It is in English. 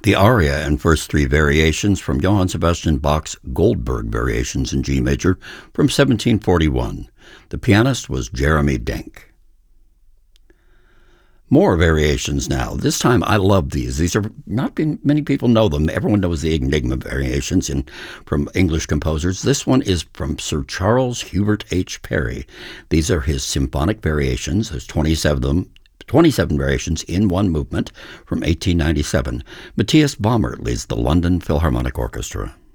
The aria and first three variations from Johann Sebastian Bach's Goldberg Variations in G major from 1741. The pianist was Jeremy Denk. More variations now. This time I love these. These are not many people know them. Everyone knows the Enigma variations from English composers. This one is from Sir Charles Hubert H. Parry. These are his symphonic variations. There's 27 of them. 27 variations in one movement from 1897. Matthias Baumer leads the London Philharmonic Orchestra.